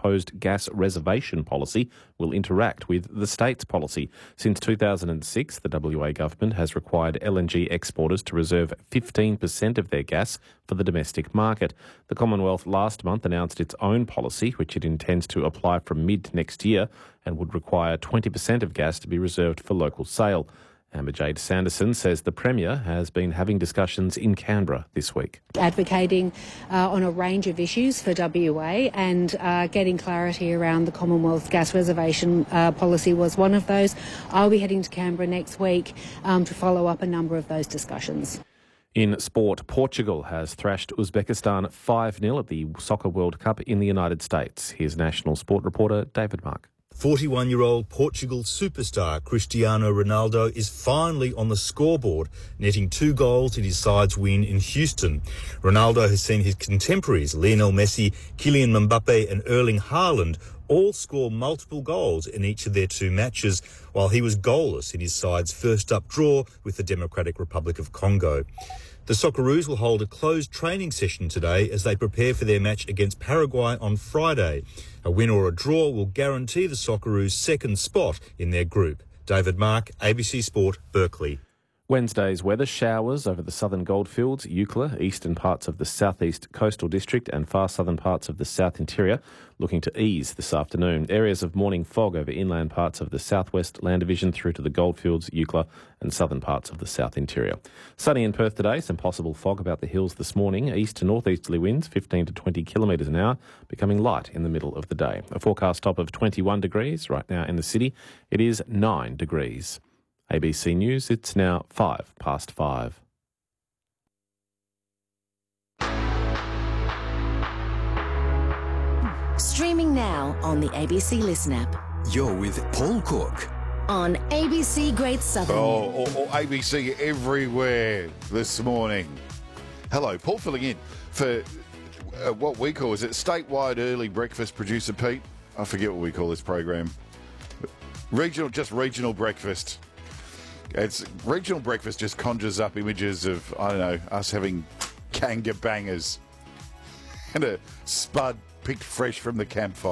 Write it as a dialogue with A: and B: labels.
A: proposed gas reservation policy will interact with the state's policy. Since 2006, the WA government has required LNG exporters to reserve 15% of their gas for the domestic market. The Commonwealth last month announced its own policy, which it intends to apply from mid next year, and would require 20% of gas to be reserved for local sale. Amber Jade Sanderson says the Premier has been having discussions in Canberra this week.
B: Advocating on a range of issues for WA, and getting clarity around the Commonwealth gas reservation policy was one of those. I'll be heading to Canberra next week to follow up a number of those discussions.
A: In sport, Portugal has thrashed Uzbekistan 5-0 at the Soccer World Cup in the United States. Here's national sport reporter David Mark.
C: 41-year-old Portugal superstar Cristiano Ronaldo is finally on the scoreboard, netting 2 goals in his side's win in Houston. Ronaldo has seen his contemporaries Lionel Messi, Kylian Mbappe and Erling Haaland all score multiple goals in each of their 2 matches, while he was goalless in his side's first-up draw with the Democratic Republic of Congo. The Socceroos will hold a closed training session today as they prepare for their match against Paraguay on Friday. A win or a draw will guarantee the Socceroos' second spot in their group. David Mark, ABC Sport, Berkeley.
A: Wednesday's weather: showers over the southern goldfields, Eucla, eastern parts of the southeast coastal district and far southern parts of the south interior, looking to ease this afternoon. Areas of morning fog over inland parts of the southwest land division through to the goldfields, Eucla and southern parts of the south interior. Sunny in Perth today, some possible fog about the hills this morning. East to northeasterly winds 15 to 20 kilometres an hour, becoming light in the middle of the day. A forecast top of 21 degrees right now in the city. It is 9 degrees. ABC News, it's now 5:05.
D: Streaming now on the ABC Listen app.
E: You're with Paul Cook.
D: On ABC Great Southern.
F: Or ABC everywhere this morning. Hello, Paul filling in for what we call, is it statewide early breakfast producer Pete? I forget what we call this program. Regional breakfast. It's regional breakfast just conjures up images of, I don't know, us having kanga bangers and a spud picked fresh from the campfire.